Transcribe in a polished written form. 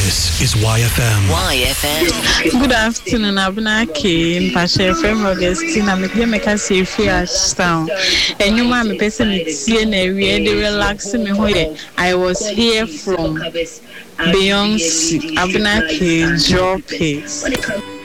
This is YFM. YFM. Good afternoon, Abnaki. Pasha from Augustina, Mekaka Safe Ashtown. And you, mammy, person, they relaxing me where I was here from Beyonce, Abnaki, Joe Pace.